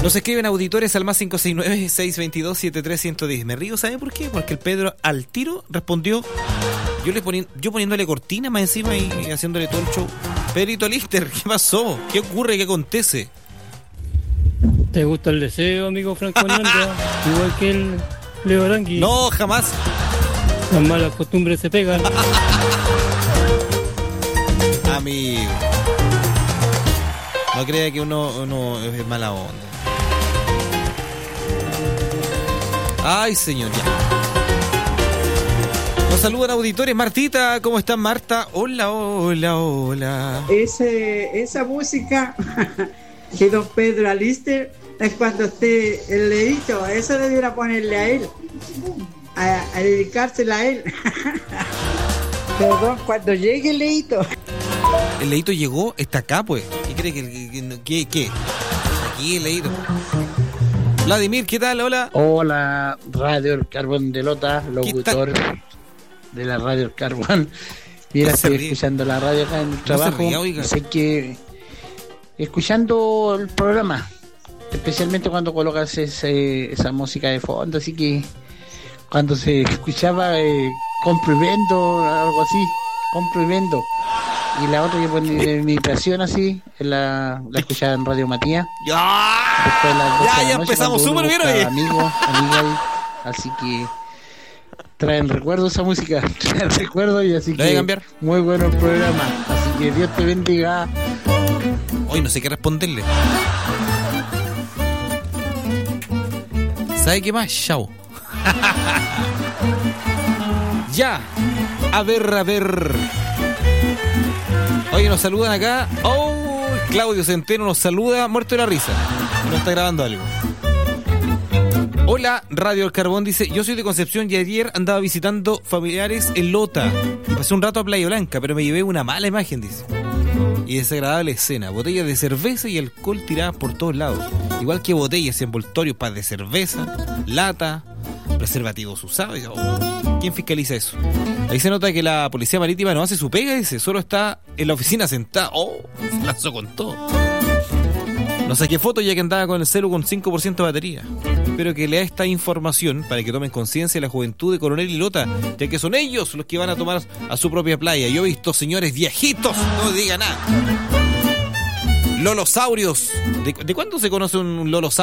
Nos escriben auditores al más 569-622-73110. Me río, ¿sabe por qué? Porque el Pedro al tiro respondió, yo poniéndole cortina más encima y haciéndole todo el show. Pedrito Lister, ¿qué pasó? ¿Qué ocurre? ¿Qué acontece? ¿Te gusta el deseo, amigo Franco Hernández? Igual que el Leo Arangui. No, jamás. Las malas costumbres se pegan. Amigo, no crea que uno es mala onda. Ay, señor, ya. Nos saludan auditores. Martita, ¿cómo estás, Marta? Hola, hola, hola. Esa música que don Pedro Alister es cuando esté el leíto. Eso debiera ponerle a él, a dedicársela a él. Perdón, cuando llegue el leíto. El leíto llegó, está acá, pues. ¿Qué cree que aquí el leíto? Vladimir, ¿qué tal? Hola. Hola, Radio El Carbón de Lota, locutor de la Radio El Carbón. Mira, estoy escuchando la radio acá en el trabajo. Sé que escuchando el programa, especialmente cuando colocas esa música de fondo, así que cuando se escuchaba compro y vendo, algo así, compro y vendo. Y la otra que pone mi impresión así, la escuchaba en Radio Matías. Ya empezamos súper bien hoy. Amigo, así que traen recuerdos esa música, traen recuerdos y así que cambiar. Muy bueno el programa, así que Dios te bendiga. Hoy no sé qué responderle. ¿Sabe qué más? Chao. Ya. A ver. Oye, nos saludan acá. Oh, Claudio Centeno nos saluda, muerto de la risa. Nos está grabando algo. Hola, Radio El Carbón dice, yo soy de Concepción y ayer andaba visitando familiares en Lota. Y pasé un rato a Playa Blanca, pero me llevé una mala imagen, dice. Y desagradable escena. Botellas de cerveza y alcohol tiradas por todos lados. Igual que botellas, envoltorios para de cerveza, lata, preservativos usados. ¿Quién fiscaliza eso? Ahí se nota que la policía marítima no hace su pega, dice, solo está en la oficina sentada. Se lanzó con todo. No saqué fotos ya que andaba con el celu con 5% de batería. Espero que lea esta información para que tomen conciencia de la juventud de Coronel y Lota, ya que son ellos los que van a tomar a su propia playa. Yo he visto señores viejitos, no diga nada. Lolosaurios. ¿De cuándo se conoce un lolosaurio?